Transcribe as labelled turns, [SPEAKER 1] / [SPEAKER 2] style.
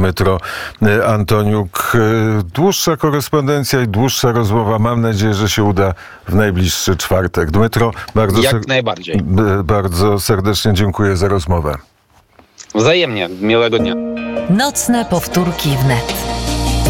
[SPEAKER 1] Dmytro Antoniuk. Dłuższa korespondencja i dłuższa rozmowa. Mam nadzieję, że się uda w najbliższy czwartek. Dmytro,
[SPEAKER 2] najbardziej.
[SPEAKER 1] Bardzo serdecznie dziękuję za rozmowę.
[SPEAKER 2] Wzajemnie. Miłego dnia.
[SPEAKER 3] Nocne powtórki wnet.